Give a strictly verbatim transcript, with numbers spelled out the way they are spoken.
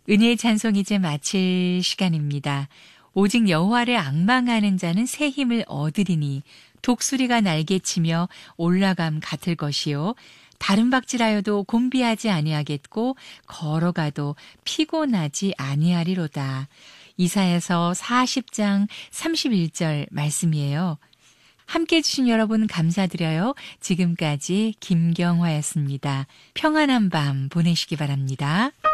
은혜의 찬송 이제 마칠 시간입니다. 오직 여호와를 앙망하는 자는 새 힘을 얻으리니 독수리가 날개치며 올라감 같을 것이요 다른 박질하여도 곤비하지 아니하겠고 걸어가도 피곤하지 아니하리로다. 이사야서 사십 장 삼십일 절 말씀이에요. 함께해 주신 여러분 감사드려요. 지금까지 김경화였습니다. 평안한 밤 보내시기 바랍니다.